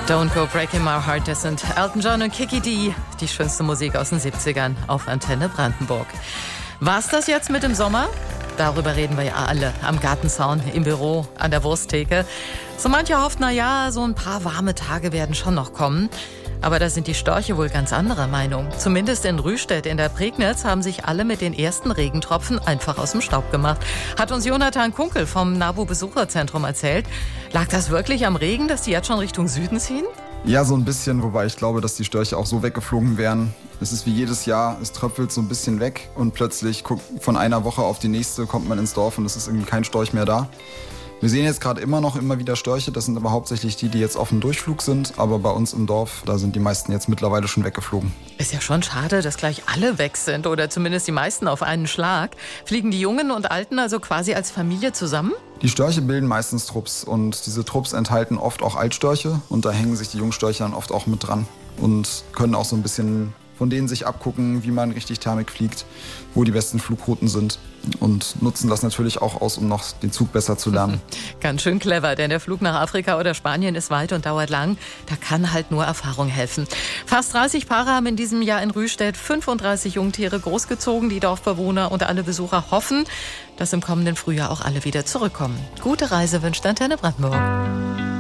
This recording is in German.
Don't Go Breaking My Heart, das sind Elton John und Kiki Dee, die schönste Musik aus den 70ern auf Antenne Brandenburg. War's das jetzt mit dem Sommer? Darüber reden wir ja alle. Am Gartenzaun, im Büro, an der Wursttheke. So mancher hofft, so ein paar warme Tage werden schon noch kommen. Aber da sind die Störche wohl ganz anderer Meinung. Zumindest in Rüstedt in der Prignitz haben sich alle mit den ersten Regentropfen einfach aus dem Staub gemacht. Hat uns Jonathan Kunkel vom NABU-Besucherzentrum erzählt. Lag das wirklich am Regen, dass die jetzt schon Richtung Süden ziehen? Ja, so ein bisschen, wobei ich glaube, dass die Störche auch so weggeflogen wären. Es ist wie jedes Jahr, es tröpfelt so ein bisschen weg und plötzlich von einer Woche auf die nächste kommt man ins Dorf und es ist irgendwie kein Storch mehr da. Wir sehen jetzt gerade immer wieder Störche, das sind aber hauptsächlich die jetzt auf dem Durchflug sind, aber bei uns im Dorf, da sind die meisten jetzt mittlerweile schon weggeflogen. Ist ja schon schade, dass gleich alle weg sind oder zumindest die meisten auf einen Schlag. Fliegen die Jungen und Alten also quasi als Familie zusammen? Die Störche bilden meistens Trupps und diese Trupps enthalten oft auch Altstörche und da hängen sich die Jungstörche dann oft auch mit dran und können auch so ein bisschen von denen sich abgucken, wie man richtig Thermik fliegt, wo die besten Flugrouten sind und nutzen das natürlich auch aus, um noch den Zug besser zu lernen. Ganz schön clever, denn der Flug nach Afrika oder Spanien ist weit und dauert lang. Da kann halt nur Erfahrung helfen. Fast 30 Paare haben in diesem Jahr in Rüstedt 35 Jungtiere großgezogen. Die Dorfbewohner und alle Besucher hoffen, dass im kommenden Frühjahr auch alle wieder zurückkommen. Gute Reise wünscht Antenne Brandenburg.